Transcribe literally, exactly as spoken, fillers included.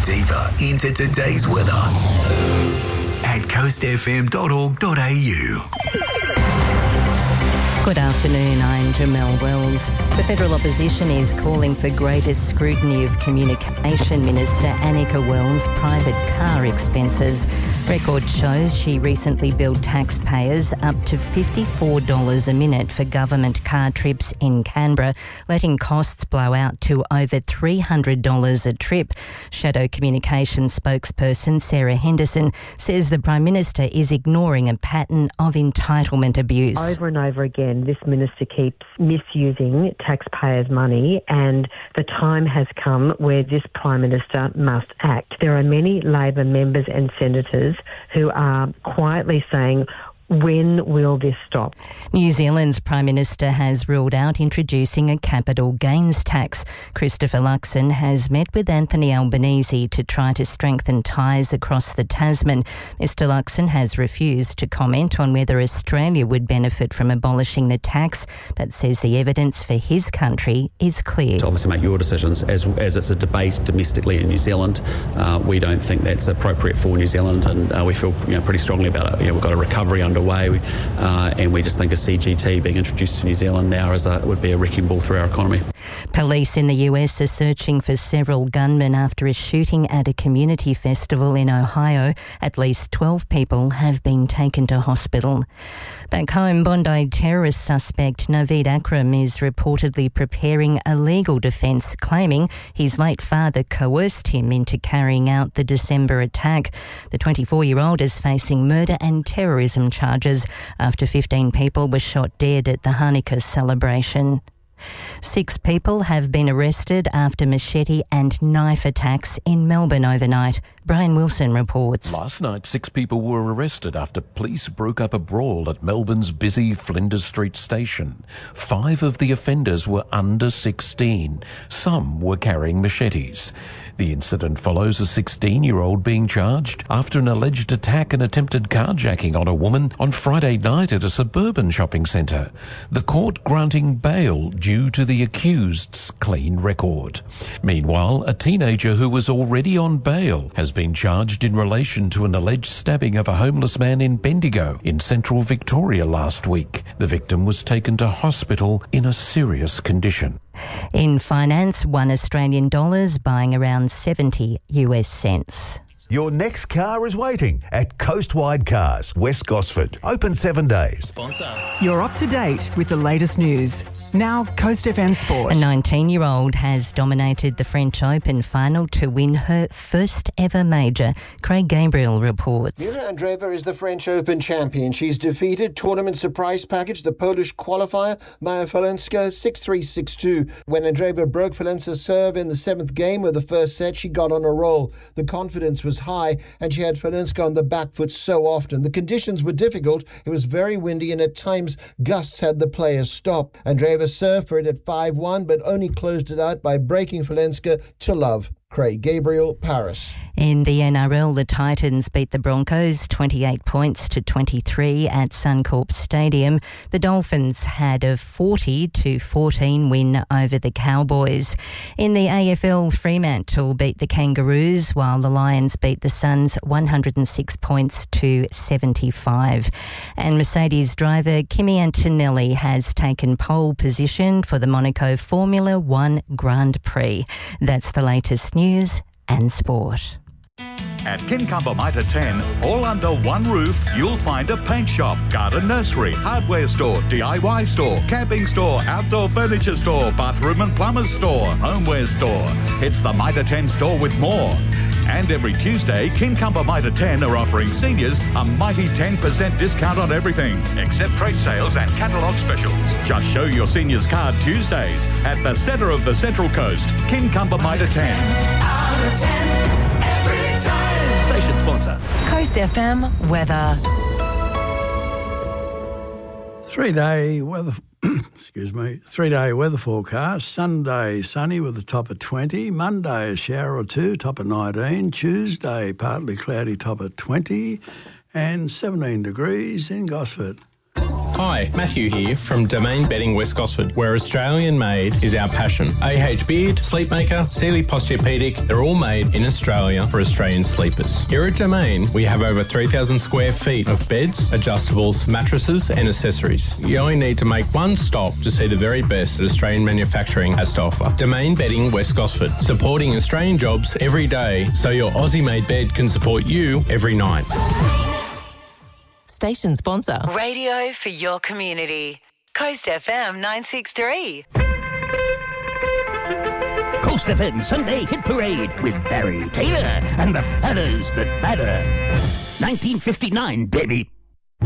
deeper into today's weather at coast f m dot org dot a u. Good afternoon, I'm Jamelle Wells. The federal opposition is calling for greater scrutiny of Communication Minister Annika Wells' private car expenses. Record shows she recently billed taxpayers up to fifty-four dollars a minute for government car trips in Canberra, letting costs blow out to over three hundred dollars a trip. Shadow Communications spokesperson Sarah Henderson says the Prime Minister is ignoring a pattern of entitlement abuse. Over and over again, this minister keeps misusing taxpayers' money, and the time has come where this Prime Minister must act. There are many Labor members and senators who are quietly saying, when will this stop? New Zealand's Prime Minister has ruled out introducing a capital gains tax. Christopher Luxon has met with Anthony Albanese to try to strengthen ties across the Tasman. Mister Luxon has refused to comment on whether Australia would benefit from abolishing the tax, but says the evidence for his country is clear. To obviously make your decisions. As, as it's a debate domestically in New Zealand, uh, we don't think that's appropriate for New Zealand, and uh, we feel you know, pretty strongly about it. You know, we've got a recovery underway. Way, uh, and we just think a C G T being introduced to New Zealand now is a, would be a wrecking ball through our economy. Police in the U S are searching for several gunmen after a shooting at a community festival in Ohio. At least twelve people have been taken to hospital. Back home, Bondi terrorist suspect Naveed Akram is reportedly preparing a legal defence, claiming his late father coerced him into carrying out the December attack. The twenty-four-year-old is facing murder and terrorism charges after fifteen people were shot dead at the Hanukkah celebration. Six people have been arrested after machete and knife attacks in Melbourne overnight. Brian Wilson reports. Last night, six people were arrested after police broke up a brawl at Melbourne's busy Flinders Street station. Five of the offenders were under sixteen. Some were carrying machetes. The incident follows a sixteen-year-old being charged after an alleged attack and attempted carjacking on a woman on Friday night at a suburban shopping centre. The court granting bail due to the accused's clean record. Meanwhile, a teenager who was already on bail has been charged in relation to an alleged stabbing of a homeless man in Bendigo in central Victoria last week. The victim was taken to hospital in a serious condition. In finance, one Australian dollar's buying around seventy U S cents. Your next car is waiting at Coastwide Cars, West Gosford. Open seven days. Sponsor. You're up to date with the latest news. Now, Coast F M Sport. A nineteen-year-old has dominated the French Open final to win her first ever major. Craig Gabriel reports. Mira Andreeva is the French Open champion. She's defeated tournament surprise package, the Polish qualifier, Maja Falenska, six three, six two. When Andreeva broke Falenska's serve in the seventh game of the first set, she got on a roll. The confidence was high, and she had Falenska on the back foot so often. The conditions were difficult. It was very windy, and at times gusts had the players stop. Andreeva served for it at five one, but only closed it out by breaking Falenska to love. Craig Gabriel, Paris. In the N R L, the Titans beat the Broncos twenty-eight points to twenty-three at Suncorp Stadium. The Dolphins had a forty to fourteen win over the Cowboys. In the A F L, Fremantle beat the Kangaroos, while the Lions beat the Suns one hundred six points to seventy-five. And Mercedes driver Kimi Antonelli has taken pole position for the Monaco Formula One Grand Prix. That's the latest news. News and sport. At Kincumber Mitre ten, all under one roof, you'll find a paint shop, garden nursery, hardware store, D I Y store, camping store, outdoor furniture store, bathroom and plumber's store, homeware store. It's the Mitre ten store with more. And every Tuesday, Kincumber Mitre ten are offering seniors a mighty ten percent discount on everything, except trade sales and catalogue specials. Just show your seniors card Tuesdays at the centre of the Central Coast, Kincumber Mitre ten. Out of ten. Station sponsor. Coast F M weather. Three-day weather, excuse me, three-day weather forecast. Sunday sunny with a top of twenty. Monday a shower or two, top of nineteen. Tuesday partly cloudy, top of twenty, and seventeen degrees in Gosford. Hi, Matthew here from Domain Bedding West Gosford, where Australian made is our passion. A H Beard, Sleepmaker, Sealy Posturepedic, they're all made in Australia for Australian sleepers. Here at Domain, we have over three thousand square feet of beds, adjustables, mattresses and accessories. You only need to make one stop to see the very best that Australian manufacturing has to offer. Domain Bedding West Gosford, supporting Australian jobs every day so your Aussie-made bed can support you every night. Station sponsor. Radio for your community. Coast F M nine sixty-three. Coast F M Sunday Hit Parade with Barry Taylor and the Fellas That Matter. nineteen fifty-nine, baby.